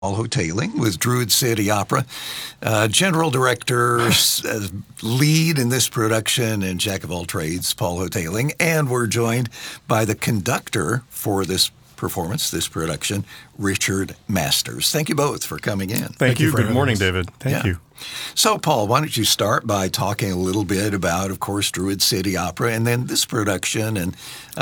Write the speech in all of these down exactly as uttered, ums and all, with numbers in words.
Paul Hotaling with Druid City Opera, uh, general director, uh, lead in this production, and jack of all trades, Paul Hotaling. And we're joined by the conductor for this performance, this production, Richard Masters. Thank you both for coming in. Thank, Thank you. you Good morning, us. David. Thank yeah. you. So, Paul, why don't you start by talking a little bit about, of course, Druid City Opera and then this production and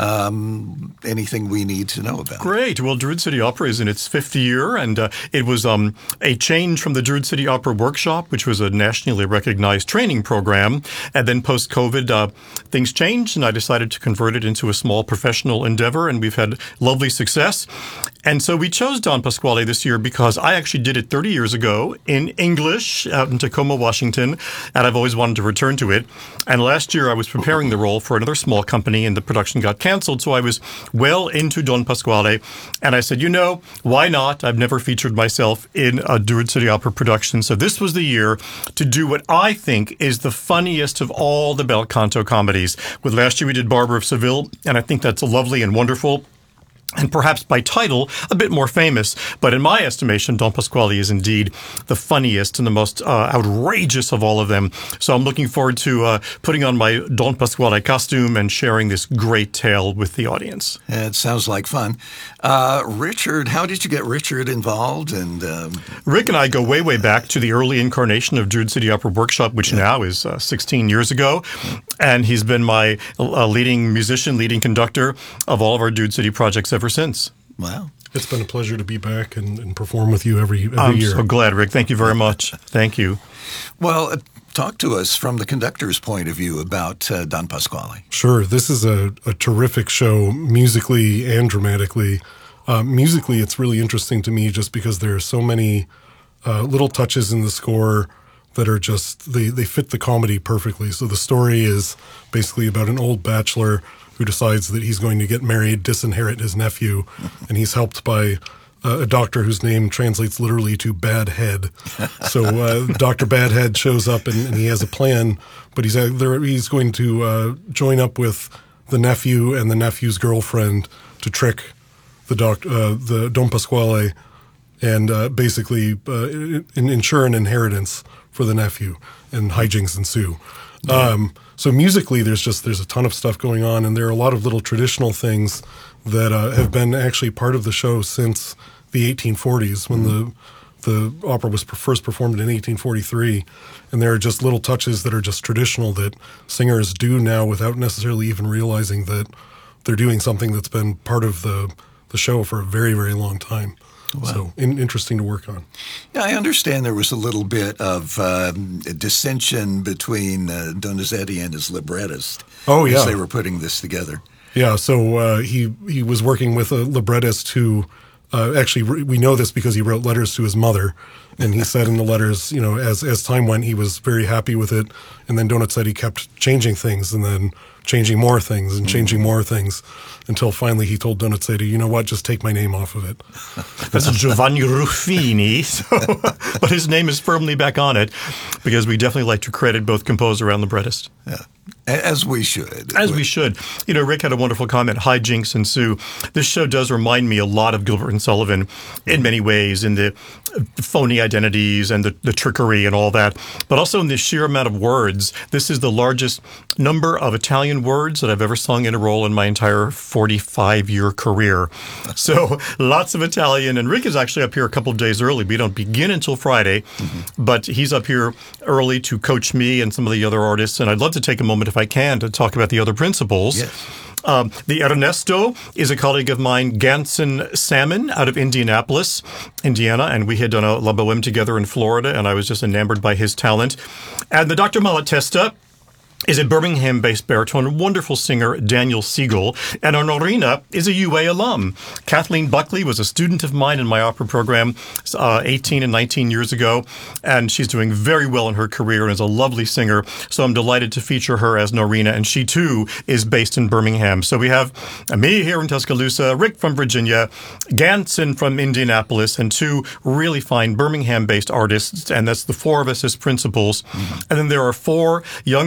um, anything we need to know about Great. it. Well, Druid City Opera is in its fifth year, and uh, it was um, a change from the Druid City Opera Workshop, which was a nationally recognized training program. And then post-COVID, uh, things changed, and I decided to convert it into a small professional endeavor, and we've had lovely success. And so we chose Don Pasquale this year because I actually did it thirty years ago in English out in Tacoma, Washington, and I've always wanted to return to it. And last year I was preparing the role for another small company, and the production got canceled, so I was well into Don Pasquale. And I said, you know, why not? I've never featured myself in a Druid City Opera production, so this was the year to do what I think is the funniest of all the bel canto comedies. With last year we did Barber of Seville, and I think that's lovely and wonderful. And perhaps by title, a bit more famous. But in my estimation, Don Pasquale is indeed the funniest and the most uh, outrageous of all of them. So I'm looking forward to uh, putting on my Don Pasquale costume and sharing this great tale with the audience. It sounds like fun. Uh, Richard, how did you get Richard involved? And um, Rick and I go way, way back to the early incarnation of Druid City Opera Workshop, which yeah. now is uh, sixteen years ago. And he's been my uh, leading musician, leading conductor of all of our Druid City projects ever since. Wow. It's been a pleasure to be back and, and perform with you every, every I'm year. I'm so glad, Rick. Thank you very much. Thank you. Well, uh, talk to us from the conductor's point of view about uh, Don Pasquale. Sure. This is a, a terrific show, musically and dramatically. Uh, musically, it's really interesting to me just because there are so many uh, little touches in the score that are just, they, they fit the comedy perfectly. So the story is basically about an old bachelor who decides that he's going to get married, disinherit his nephew, and he's helped by uh, a doctor whose name translates literally to Bad Head. So uh, Doctor Bad Head shows up, and, and he has a plan, but he's uh, there, he's going to uh, join up with the nephew and the nephew's girlfriend to trick the doc, uh, the Don Pasquale, and uh, basically uh, in, ensure an inheritance for the nephew, and hijinks ensue. Mm-hmm. Um, so musically, there's just there's a ton of stuff going on, and there are a lot of little traditional things that uh, have been actually part of the show since the eighteen forties, when mm-hmm. the the opera was first performed in eighteen forty-three. And there are just little touches that are just traditional that singers do now without necessarily even realizing that they're doing something that's been part of the the show for a very, very long time. Wow. So in, interesting to work on. Yeah, I understand there was a little bit of um, dissension between uh, Donizetti and his librettist. Oh, yeah. As they were putting this together. Yeah, so uh, he he was working with a librettist who uh, actually re- we know this because he wrote letters to his mother, and he said in the letters, you know, as as time went, he was very happy with it, and then Donizetti kept changing things, and then changing more things and changing more things until finally he told Donizetti, you know what, just take my name off of it. That's Giovanni Ruffini, so, but his name is firmly back on it because we definitely like to credit both composer and librettist. Yeah. As we should. As we should. You know, Rick had a wonderful comment, hijinks ensue. This show does remind me a lot of Gilbert and Sullivan in many ways, in the phony identities and the, the trickery and all that, but also in the sheer amount of words. This is the largest number of Italian words that I've ever sung in a role in my entire forty-five-year career. So lots of Italian, and Rick is actually up here a couple of days early. We don't begin until Friday, mm-hmm. but he's up here early to coach me and some of the other artists, and I'd love to take a moment, if I can, to talk about the other principals. Yes. Um, the Ernesto is a colleague of mine, Ganson Salmon, out of Indianapolis, Indiana, and we had done a La Boheme together in Florida, and I was just enamored by his talent. And the Doctor Malatesta is a Birmingham-based baritone, a wonderful singer, Daniel Siegel. And our Norina is a U A alum. Kathleen Buckley was a student of mine in my opera program uh, eighteen and nineteen years ago, and she's doing very well in her career and is a lovely singer. So I'm delighted to feature her as Norina, and she, too, is based in Birmingham. So we have me here in Tuscaloosa, Rick from Virginia, Ganson from Indianapolis, and two really fine Birmingham-based artists, and that's the four of us as principals. Mm-hmm. And then there are four young artists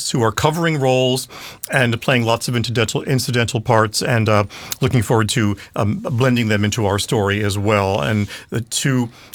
artists who are covering roles and playing lots of incidental incidental parts, and uh, looking forward to um, blending them into our story as well. And the two